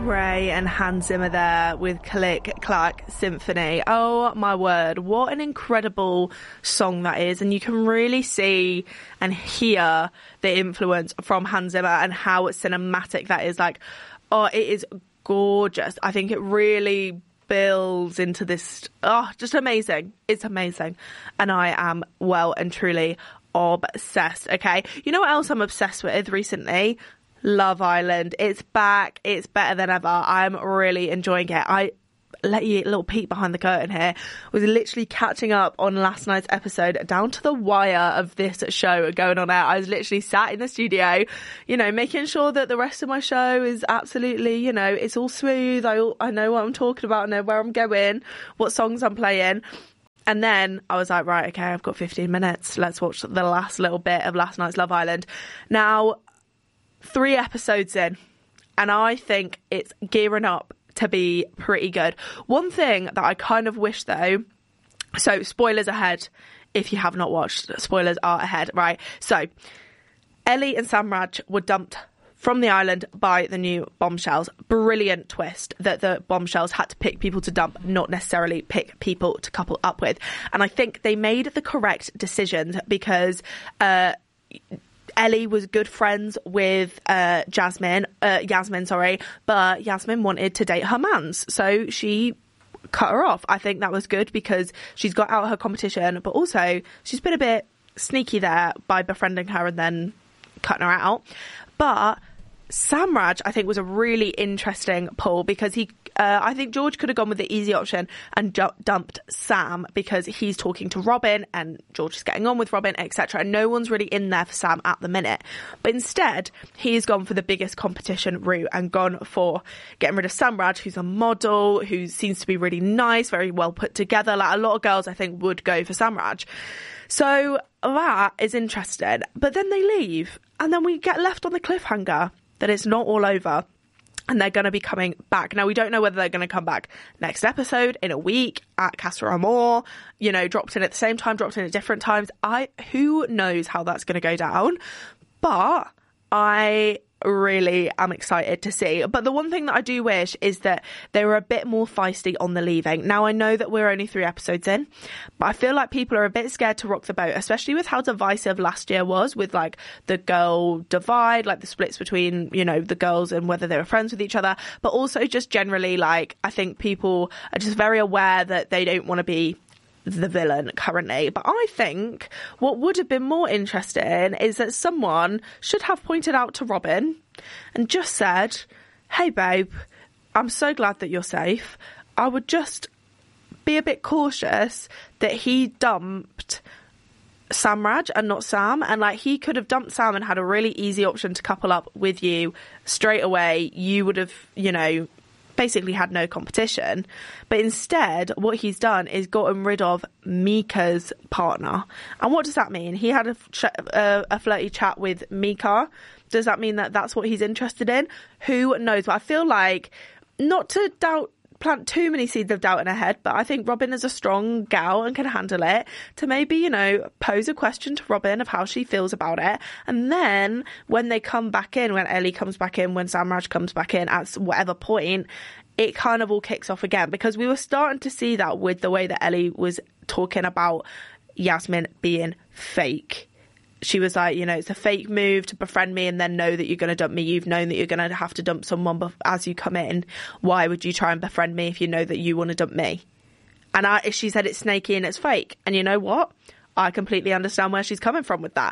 Ray and Hans Zimmer there with Click Clack Symphony. Oh my word, what an incredible song that is. And you can really see and hear the influence from Hans Zimmer and how cinematic that is. Like, oh, it is gorgeous. I think it really builds into this, just amazing. It's amazing. And I am well and truly obsessed. Okay, you know what else I'm obsessed with recently? Love Island. It's back. It's better than ever. I'm really enjoying it. I let you a little peek behind the curtain here. Was literally catching up on last night's episode down to the wire of this show going on out. I was literally sat in the studio, you know, making sure that the rest of my show is absolutely, you know, it's all smooth. I know what I'm talking about. I know where I'm going, what songs I'm playing. And then I was like, right, okay, I've got 15 minutes. Let's watch the last little bit of last night's Love Island. Now, 3 episodes in, and I think it's gearing up to be pretty good. One thing that I kind of wish though, so spoilers ahead if you have not watched, spoilers are ahead, right? So Ellie and Samraj were dumped from the island by the new bombshells. Brilliant twist that the bombshells had to pick people to dump, not necessarily pick people to couple up with. And I think they made the correct decisions because Ellie was good friends with Yasmin, but Yasmin wanted to date her mans, so she cut her off. I think that was good because she's got out her competition, but also she's been a bit sneaky there by befriending her and then cutting her out. But Samraj, I think, was a really interesting pull because I think George could have gone with the easy option and dumped Sam because he's talking to Robin and George is getting on with Robin, etc. And no one's really in there for Sam at the minute. But instead, he's gone for the biggest competition route and gone for getting rid of Samraj, who's a model, who seems to be really nice, very well put together. Like, a lot of girls, I think, would go for Samraj. So that is interesting. But then they leave and then we get left on the cliffhanger that it's not all over. And they're going to be coming back. Now, we don't know whether they're going to come back next episode, in a week, at Casa Amor, you know, dropped in at the same time, dropped in at different times. Who knows how that's going to go down? But I really am excited to see. But the one thing that I do wish is that they were a bit more feisty on the leaving. Now, I know that we're only 3 episodes in, but I feel like people are a bit scared to rock the boat, especially with how divisive last year was with like the girl divide, like the splits between, you know, the girls and whether they were friends with each other, but also just generally, like, I think people are just very aware that they don't want to be the villain currently. But I think what would have been more interesting is that someone should have pointed out to Robin and just said, hey babe, I'm so glad that you're safe. I would just be a bit cautious that he dumped Samraj and not Sam, and like, he could have dumped Sam and had a really easy option to couple up with you straight away. You would have, you know, basically had no competition. But instead, what he's done is gotten rid of Mika's partner. And what does that mean? He had a flirty chat with Mika. Does that mean that that's what he's interested in? Who knows? But I feel like, not to plant too many seeds of doubt in her head, but I think Robin is a strong gal and can handle it, to maybe, you know, pose a question to Robin of how she feels about it. And then when they come back in, when Ellie comes back in, when Samraj comes back in, at whatever point, it kind of all kicks off again. Because we were starting to see that with the way that Ellie was talking about Yasmin being fake. She was like, you know, it's a fake move to befriend me and then know that you're going to dump me. You've known that you're going to have to dump someone as you come in. Why would you try and befriend me if you know that you want to dump me? And she said it's snaky and it's fake. And you know what? I completely understand where she's coming from with that.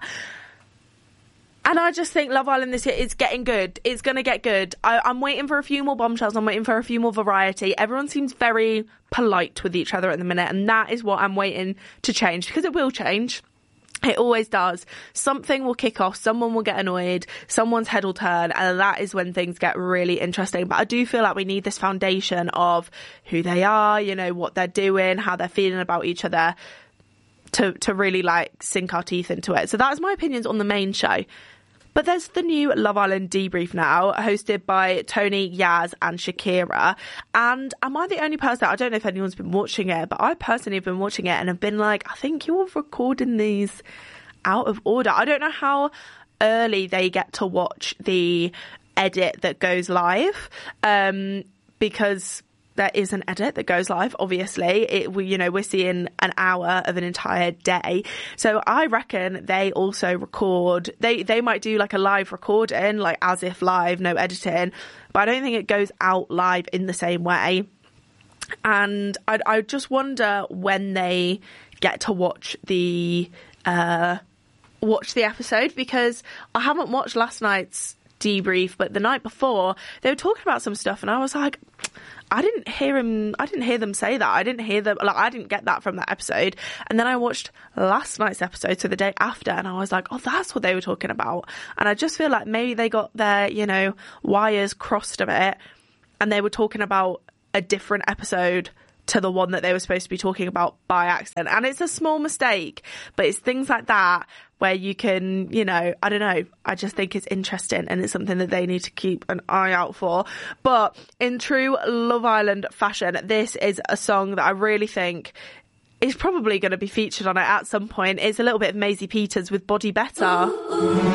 And I just think Love Island this year is getting good. It's going to get good. I'm waiting for a few more bombshells. I'm waiting for a few more variety. Everyone seems very polite with each other at the minute. And that is what I'm waiting to change, because it will change. It always does. Something will kick off, someone will get annoyed, someone's head will turn, and that is when things get really interesting. But I do feel like we need this foundation of who they are, you know, what they're doing, how they're feeling about each other to really like sink our teeth into it. So that's my opinions on the main show. But there's the new Love Island debrief now, hosted by Tony, Yaz and Shakira. And am I the only person, I don't know if anyone's been watching it, but I personally have been watching it and have been like, I think you're recording these out of order. I don't know how early they get to watch the edit that goes live, because there is an edit that goes live, obviously. We're seeing an hour of an entire day. So I reckon they also record, they might do like a live recording, like as if live, no editing, but I don't think it goes out live in the same way. And I just wonder when they get to watch the episode, because I haven't watched last night's debrief, but the night before they were talking about some stuff and I was like, I didn't hear them say that. I didn't get that from that episode. And then I watched last night's episode, so the day after, and I was like, oh, that's what they were talking about. And I just feel like maybe they got their, wires crossed a bit and they were talking about a different episode to the one that they were supposed to be talking about by accident. And it's a small mistake, but it's things like that where you can, I don't know, I just think it's interesting and it's something that they need to keep an eye out for. But in true Love Island fashion, this is a song that I really think is probably going to be featured on it at some point. It's a little bit of Maisie Peters with Body Better.